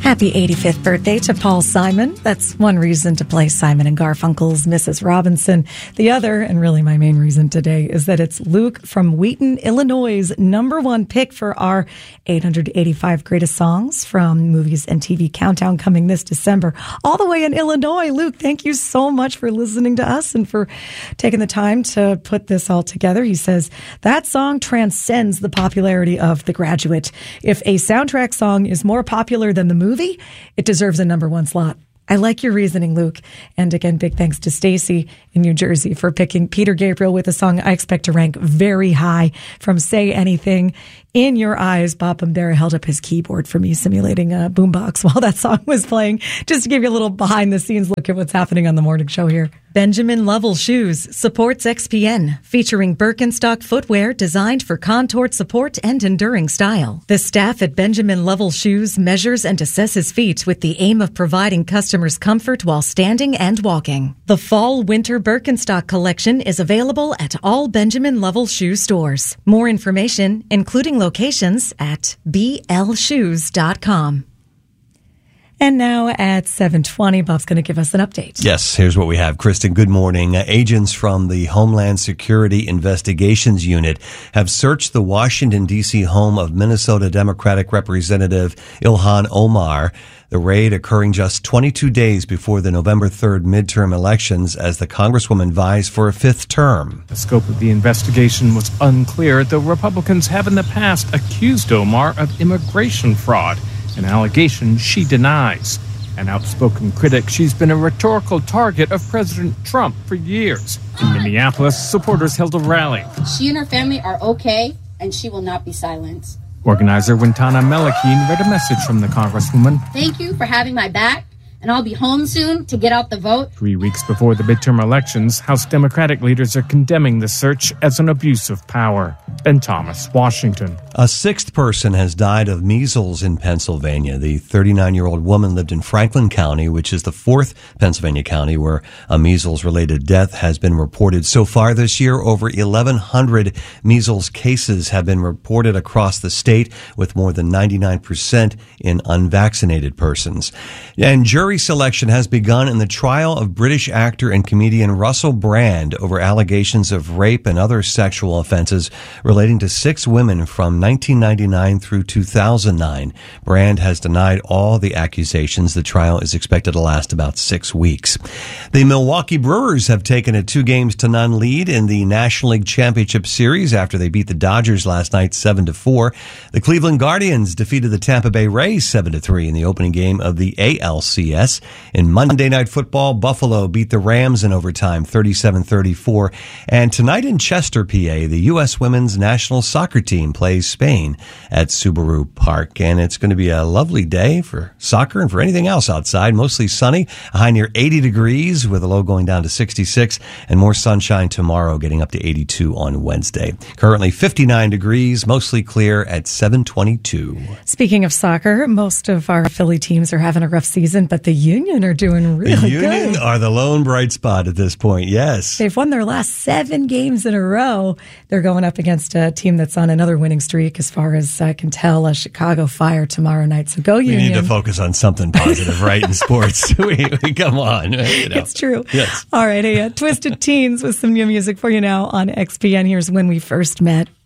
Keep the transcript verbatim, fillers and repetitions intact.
Happy eighty-fifth birthday to Paul Simon. That's one reason to play Simon and Garfunkel's Missus Robinson. The other, and really my main reason today, is that it's Luke from Wheaton, Illinois' number one pick for our eight hundred eighty-five greatest songs from movies and T V countdown coming this December. All the way in Illinois. Luke, thank you so much for listening to us and for taking the time to put this all together. He says, that song transcends the popularity of The Graduate. If a soundtrack song is more popular than the movie, it deserves a number one slot. I like your reasoning, Luke. And again, big thanks to Stacy in New Jersey for picking Peter Gabriel with a song I expect to rank very high from Say Anything. In Your Eyes, Bob Bombera held up his keyboard for me, simulating a boombox while that song was playing, just to give you a little behind-the-scenes look at what's happening on the morning show here. Benjamin Lovell Shoes supports X P N, featuring Birkenstock footwear designed for contoured support and enduring style. The staff at Benjamin Lovell Shoes measures and assesses feet with the aim of providing customers comfort while standing and walking. The Fall-Winter Birkenstock collection is available at all Benjamin Lovell Shoes stores. More information, including locations, at b l shoes dot com. And now at seven twenty, Bob's going to give us an update. Yes, here's what we have. Kristen, good morning. Uh, agents from the Homeland Security Investigations Unit have searched the Washington, D C home of Minnesota Democratic Representative Ilhan Omar. The raid occurring just twenty-two days before the November third midterm elections as the Congresswoman vies for a fifth term. The scope of the investigation was unclear, though Republicans have in the past accused Omar of immigration fraud, an allegation she denies. An outspoken critic, she's been a rhetorical target of President Trump for years. In Minneapolis, supporters held a rally. She and her family are okay, and she will not be silenced. Organizer Wintana Melikin read a message from the Congresswoman. Thank you for having my back, and I'll be home soon to get out the vote. Three weeks before the midterm elections, House Democratic leaders are condemning the search as an abuse of power. Ben Thomas, Washington. A sixth person has died of measles in Pennsylvania. The thirty-nine-year-old woman lived in Franklin County, which is the fourth Pennsylvania county where a measles-related death has been reported. So far this year, over eleven hundred measles cases have been reported across the state, with more than ninety-nine percent in unvaccinated persons. And jury selection has begun in the trial of British actor and comedian Russell Brand over allegations of rape and other sexual offenses relating to six women from nineteen ninety-nine through two thousand nine. Brand has denied all the accusations. The trial is expected to last about six weeks. The Milwaukee Brewers have taken a two games to none lead in the National League Championship Series after they beat the Dodgers last night seven to four. The Cleveland Guardians defeated the Tampa Bay Rays seven to three in the opening game of the A L C S. In Monday Night Football, Buffalo beat the Rams in overtime thirty-seven thirty-four. And tonight in Chester, P A, the U S women's national soccer team plays Spain at Subaru Park. And it's going to be a lovely day for soccer and for anything else outside. Mostly sunny, a high near eighty degrees with a low going down to sixty-six, and more sunshine tomorrow, getting up to eighty-two on Wednesday. Currently fifty-nine degrees, mostly clear at seven twenty-two. Speaking of soccer, most of our Philly teams are having a rough season, but the Union are doing really good. The Union good. are the lone bright spot at this point, yes. They've won their last seven games in a row. They're going up against a team that's on another winning streak, as far as I can tell, a Chicago Fire tomorrow night. So go Union. We need to focus on something positive, right, in sports. we, we, come on. You know. It's true. Yes. All right, hey, uh, Twisted Teens with some new music for you now on X P N. Here's When We First Met.